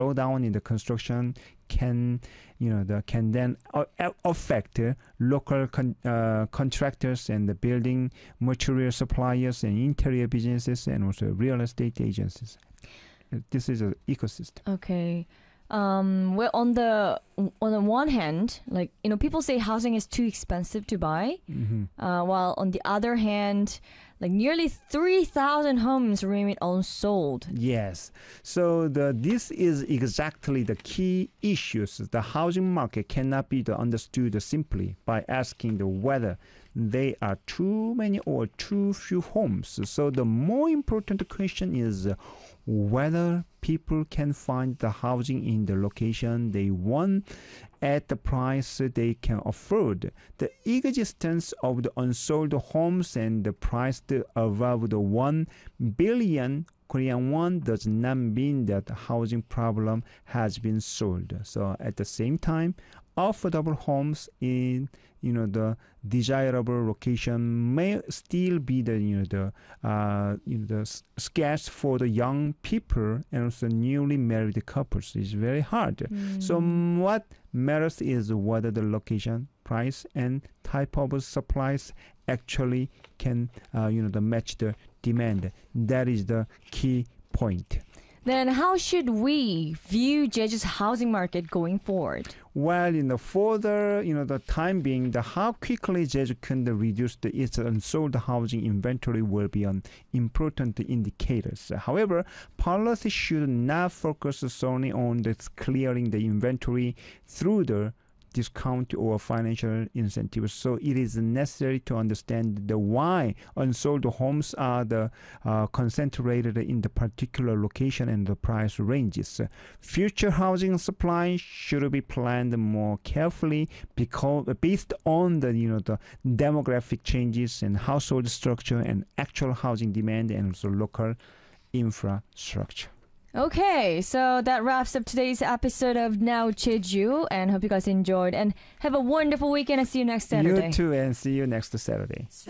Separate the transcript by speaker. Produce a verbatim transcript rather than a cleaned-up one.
Speaker 1: slowdown in the construction can, you know, the can then uh, affect uh, local con- uh, contractors and the building material suppliers and interior businesses and also real estate agencies. This is an ecosystem.
Speaker 2: Okay. Um, well, on the on the one hand, like, you know, people say housing is too expensive to buy,
Speaker 1: Mm-hmm.
Speaker 2: uh, while on the other hand, like nearly three thousand homes remain unsold.
Speaker 1: Yes. So the this is exactly the key issues. The housing market cannot be the understood simply by asking the whether there are too many or too few homes. So the more important question is whether people can find the housing in the location they want at the price they can afford. The existence of the unsold homes and the price above the one billion Korean won does not mean that the housing problem has been solved. So at the same time, affordable homes in, you know, the desirable location may still be the, you know, the uh, you know, the scarce for the young people and also newly married couples. It's very hard.
Speaker 2: Mm.
Speaker 1: So mm, what matters is whether the location, price, and type of supplies actually can, uh, you know, the match the demand. That is the key point.
Speaker 2: Then how should we view Jeju's housing market going forward?
Speaker 1: Well, in the further, you know, the time being, the how quickly Jeju can reduce the, its unsold housing inventory will be an important indicators. However, policy should not focus solely on the clearing the inventory through the discount or financial incentives. So it is necessary to understand the why unsold homes are the uh, concentrated in the particular location and the price ranges. Future housing supply should be planned more carefully because based on the, you know, the demographic changes and household structure and actual housing demand and also local infrastructure.
Speaker 2: Okay, so that wraps up today's episode of Now Jeju, and hope you guys enjoyed and have a wonderful weekend and see you next Saturday.
Speaker 1: You too, and see you next Saturday.